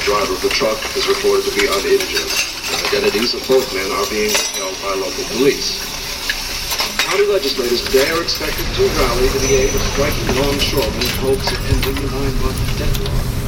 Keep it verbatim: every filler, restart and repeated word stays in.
driver of the truck is reported to be uninjured. The identities of both men are being held by local police. County legislators today are expected to rally to the aid of striking longshoremen in hopes of ending the nine-month deadlock.